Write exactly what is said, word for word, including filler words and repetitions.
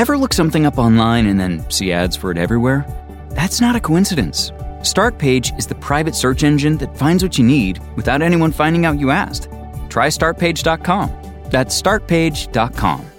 Ever look something up online and then see ads for it everywhere? That's not a coincidence. Startpage is the private search engine that finds what you need without anyone finding out you asked. Try start page dot com. That's start page dot com.